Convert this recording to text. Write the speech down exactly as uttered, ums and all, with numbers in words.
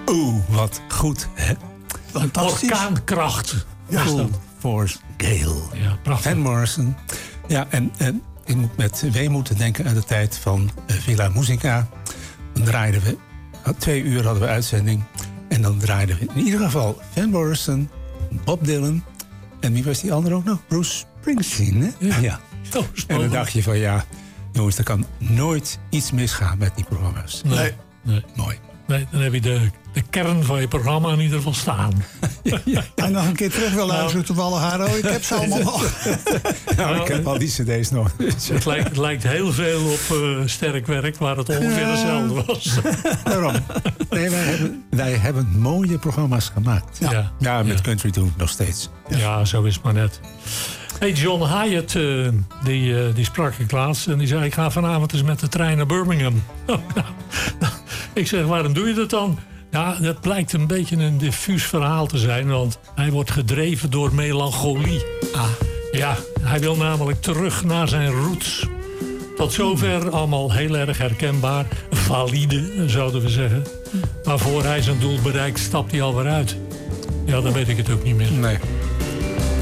Oeh, wat goed, hè? Fantastisch. Orkaankracht. Ja. Full Force Gale. Ja, prachtig. Van Morrison. Ja, en, en ik moet met weemoed denken aan de tijd van uh, Villa Musica. Dan draaiden we, twee uur hadden we uitzending. En dan draaiden we in ieder geval Van Morrison, Bob Dylan. En wie was die andere ook nog? Bruce Springsteen, hè? Ja. ja. Oh, en dan dacht je van ja, jongens, er kan nooit iets misgaan met die programma's. Nee. nee. nee. Mooi. Nee, dan heb je de, de kern van je programma in ieder geval staan. ja, ja. En nog een keer terug wil luisteren toevallig, Haro. Ik heb ze allemaal nog. nou, ik heb al die cd's nog. het, lijkt, het lijkt heel veel op uh, Sterk Werk, waar het ongeveer ja. hetzelfde was. Waarom? Nee, wij hebben, wij hebben mooie programma's gemaakt. Ja, ja. ja met ja. country doen nog steeds. Ja. ja, zo is het maar net. Hey, John Hyatt, uh, die, uh, die sprak ik laatst en die zei... ik ga vanavond eens met de trein naar Birmingham. Ik zeg, waarom doe je dat dan? Ja, dat blijkt een beetje een diffuus verhaal te zijn... want hij wordt gedreven door melancholie. Ah. Ja, hij wil namelijk terug naar zijn roots. Tot zover allemaal heel erg herkenbaar. Valide, zouden we zeggen. Maar voor hij zijn doel bereikt, stapt hij alweer uit. Ja, dan weet ik het ook niet meer. Nee.